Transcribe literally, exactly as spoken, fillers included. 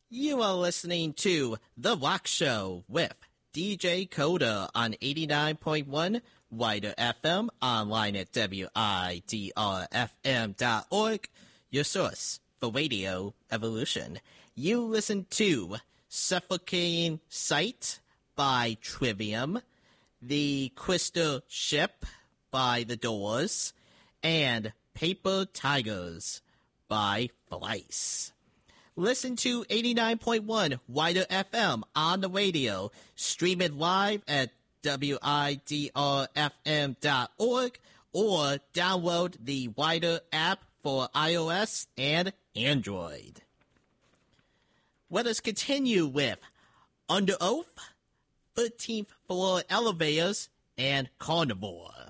You are listening to The Rock Show with D J Coda on eighty-nine point one Wider F M, online at W I D R F M dot org, your source for radio evolution. You listen to Suffocating Sight by Trivium, The Crystal Ship by The Doors, and Paper Tigers by Fleiss. Listen to eighty-nine point one Wider F M on the radio. Stream it live at W I D R F M dot org or download the Wider app for iOS and Android. Let us continue with Under Oath, thirteenth Floor Elevators, and Carnivore.